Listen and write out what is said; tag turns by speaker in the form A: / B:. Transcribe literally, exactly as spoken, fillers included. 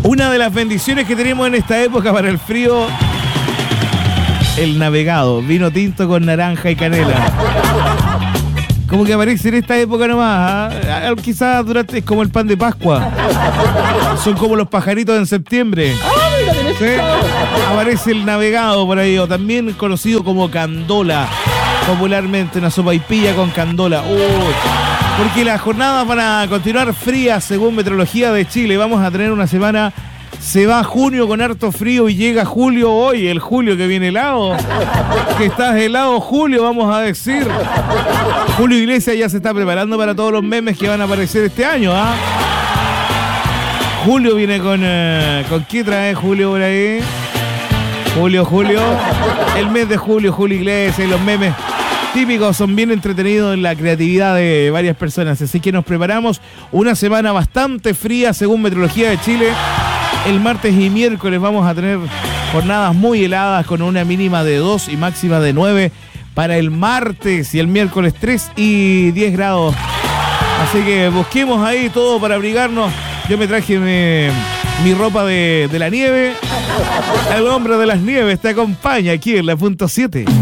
A: Una de las bendiciones que tenemos en esta época para el frío, el navegado, vino tinto con naranja y canela. Como que aparece en esta época nomás, ¿eh? Quizás durante, es como el pan de Pascua. Son como los pajaritos en septiembre. ¿Sí? Aparece el navegado por ahí, o también conocido como candola, popularmente una sopaipilla con candola. Uy, porque las jornadas van a continuar frías según Meteorología de Chile. Vamos a tener una semana, se va junio con harto frío y llega julio hoy, el julio que viene helado. Que estás helado, Julio, vamos a decir. Julio Iglesias ya se está preparando para todos los memes que van a aparecer este año, ¿ah? Julio viene con... Uh, ¿Con qué trae Julio por ahí? Julio, Julio. El mes de julio, Julio Iglesias y los memes típicos son bien entretenidos en la creatividad de varias personas. Así que nos preparamos una semana bastante fría según Meteorología de Chile. El martes y miércoles vamos a tener jornadas muy heladas con una mínima de dos y máxima de nueve para el martes, y el miércoles tres y diez grados. Así que busquemos ahí todo para abrigarnos. Yo me traje mi, mi ropa de, de la nieve. El hombre de las nieves te acompaña aquí en la punto siete.